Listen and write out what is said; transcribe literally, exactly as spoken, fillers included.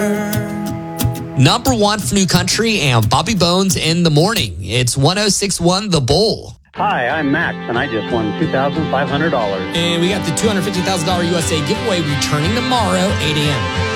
Number one for New Country and Bobby Bones in the morning. It's one oh six one The Bull. Hi, I'm Max, and I just won two thousand five hundred dollars. And we got the two hundred fifty thousand dollars U S A giveaway returning tomorrow, eight a.m.